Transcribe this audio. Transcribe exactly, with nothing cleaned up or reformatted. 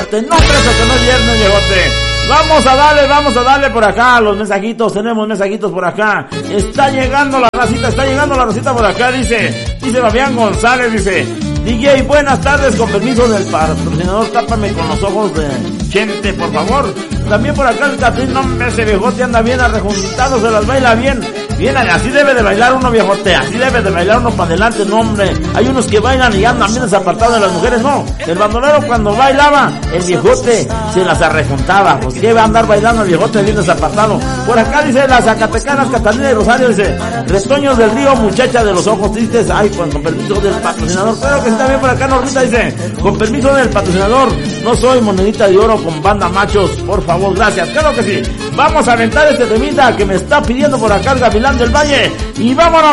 viejote. No crees que no es viernes, viejote. Vamos a darle, vamos a darle por acá los mensajitos, tenemos mensajitos por acá. Está llegando la racita, está llegando la racita por acá, dice, dice Fabián González, dice, D J, buenas tardes, con permiso del patrocinador, tápame con los ojos de Chente, por favor. También por acá el Catrín, hombre, ese viejote anda bien arrejuntado, se las baila bien. Bien, así debe de bailar uno, viejote, así debe de bailar uno para adelante, no, hombre. Hay unos que bailan y andan bien desapartados de las mujeres, no. El bandolero cuando bailaba, el viejote se las arrejuntaba. Pues que va a andar bailando el viejote bien desapartado. Por acá dice las Zacatecanas, Catalina y Rosario, dice, Retoños del Río, muchacha de los ojos tristes. Ay, pues con permiso del patrocinador. Claro que sí, también por acá Normita dice, con permiso del patrocinador, no soy monedita de oro con banda machos, por favor, gracias. Claro que sí. Vamos a aventar este temita que me está pidiendo por acá el Gavilán del Valle. Y vámonos